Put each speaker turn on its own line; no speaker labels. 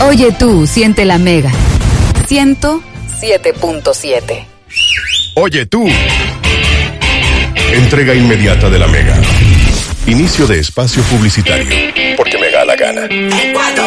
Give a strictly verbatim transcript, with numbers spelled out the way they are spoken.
Oye tú, siente la Mega. ciento siete punto siete.
Oye tú. Entrega inmediata de la Mega. Inicio de espacio publicitario. Porque me da la gana.